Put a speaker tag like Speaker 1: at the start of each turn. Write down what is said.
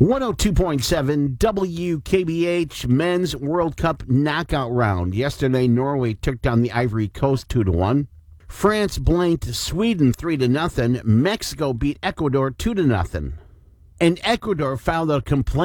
Speaker 1: 102.7 WKBH Men's World Cup knockout round. Yesterday, Norway took down the Ivory Coast 2-1. France blanked Sweden 3-0. Mexico beat Ecuador 2-0. And Ecuador filed a complaint